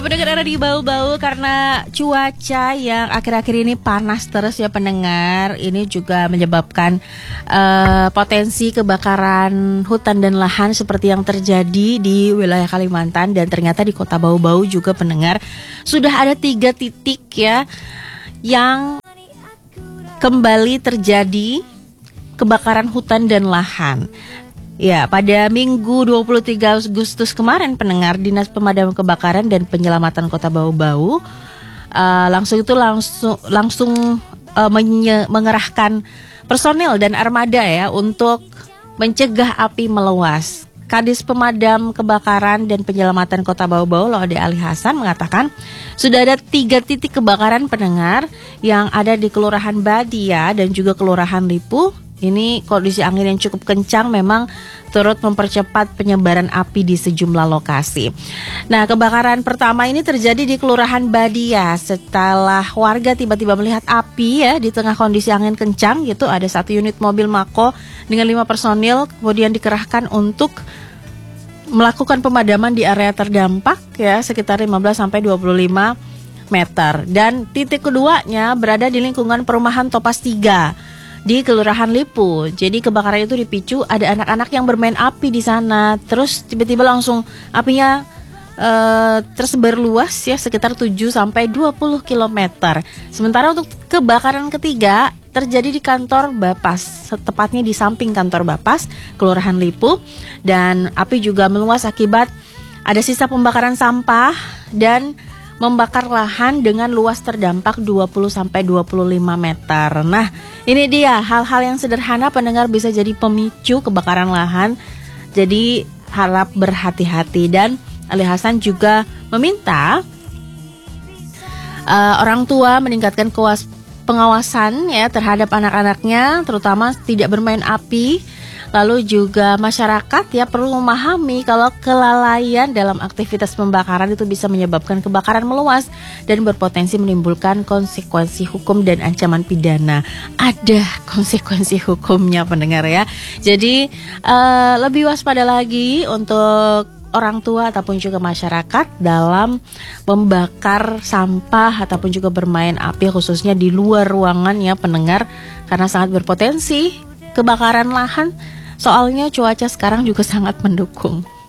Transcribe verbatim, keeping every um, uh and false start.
Pendengar ada di bau-bau karena cuaca yang akhir-akhir ini panas terus ya pendengar. Ini juga menyebabkan uh, potensi kebakaran hutan dan lahan seperti yang terjadi di wilayah Kalimantan. Dan ternyata di kota Bau-Bau juga pendengar sudah ada tiga titik ya yang kembali terjadi kebakaran hutan dan lahan. Ya, pada Minggu dua puluh tiga Agustus kemarin pendengar, Dinas Pemadam Kebakaran dan Penyelamatan Kota Bau-Bau uh, langsung itu langsung langsung uh, menye, mengerahkan personil dan armada ya untuk mencegah api meluas. Kadis Pemadam Kebakaran dan Penyelamatan Kota Bau-Bau Laude Ali Hasan mengatakan sudah ada tiga titik kebakaran pendengar yang ada di Kelurahan Badia dan juga Kelurahan Lipu. Ini kondisi angin yang cukup kencang memang turut mempercepat penyebaran api di sejumlah lokasi. Nah, kebakaran pertama ini terjadi di Kelurahan Badia setelah warga tiba-tiba melihat api ya di tengah kondisi angin kencang gitu. Ada satu unit mobil Mako dengan lima personil kemudian dikerahkan untuk melakukan pemadaman di area terdampak ya sekitar lima belas sampai dua puluh lima meter. Dan titik keduanya berada di lingkungan perumahan Topas tiga di Kelurahan Lipu. Jadi kebakaran itu dipicu ada anak-anak yang bermain api di sana. Terus tiba-tiba langsung apinya uh, tersebar luas ya sekitar tujuh sampai dua puluh kilometer. Sementara untuk kebakaran ketiga terjadi di kantor Bapas, tepatnya di samping kantor Bapas, Kelurahan Lipu. Dan api juga meluas akibat ada sisa pembakaran sampah dan membakar lahan dengan luas terdampak dua puluh sampai dua puluh lima meter. Nah, ini dia hal-hal yang sederhana pendengar bisa jadi pemicu kebakaran lahan. Jadi harap berhati-hati. Dan Ali Hasan juga meminta uh, orang tua meningkatkan kewas pengawasan ya terhadap anak-anaknya, terutama tidak bermain api. Lalu juga masyarakat ya perlu memahami kalau kelalaian dalam aktivitas pembakaran itu bisa menyebabkan kebakaran meluas dan berpotensi menimbulkan konsekuensi hukum dan ancaman pidana. Ada konsekuensi hukumnya pendengar ya. Jadi uh, lebih waspada lagi untuk orang tua ataupun juga masyarakat dalam membakar sampah ataupun juga bermain api khususnya di luar ruangan ya pendengar, karena sangat berpotensi kebakaran lahan. Soalnya cuaca sekarang juga sangat mendukung.